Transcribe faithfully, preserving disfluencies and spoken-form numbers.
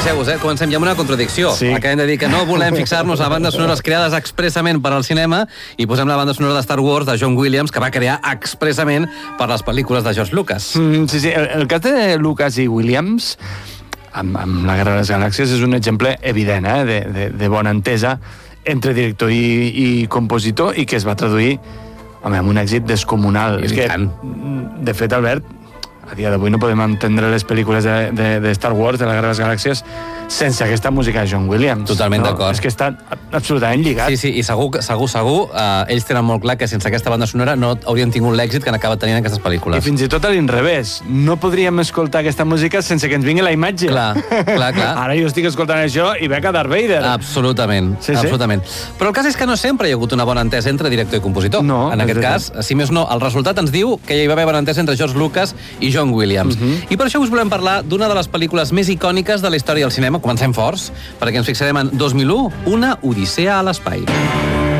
fixeu-vos, eh? Comencem ja amb una contradicció. Sí. Acabem de dir que no volem fixar-nos a bandes sonores creades expressament per al cinema i posem la banda sonora de Star Wars de John Williams, que va crear expressament per les pel·lícules de George Lucas. Mm, sí, sí. El, el cas de Lucas i Williams, amb, amb La Guerra de les Galàxies, és un exemple evident eh? de, de, de bona entesa entre director i, i compositor, i que es va traduir home, amb un èxit descomunal. I és que, tant. de fet, Albert, a dia d'avui no podem entendre les pel·lícules de, de, de Star Wars, de La Guerra de les Galàxies, sense aquesta música de John Williams. Totalment no? d'acord. És que està absolutament lligat. Sí, sí, i segur, segur, segur, eh, ells tenen molt clar que sense aquesta banda sonora no haurien tingut l'èxit que han acabat tenint aquestes pel·lícules. I fins i tot a l'inrevés. No podríem escoltar aquesta música sense que ens vingui la imatge. Clar, clar, clar. Ara jo estic escoltant això i veig a Darth Vader. Absolutament, Sí, sí. absolutament. Però el cas és que no sempre hi ha hagut una bona entesa entre director i compositor. No, en és aquest veritat. cas, si més no, el resultat ens diu que hi va haver bona entesa entre George Lucas i John Williams. Mhm. I per això us volem parlar d'una de les pel·lícules més icòniques de la història del cinema. Comencem forts, perquè ens fixarem en dos mil u, Una odissea a l'espai.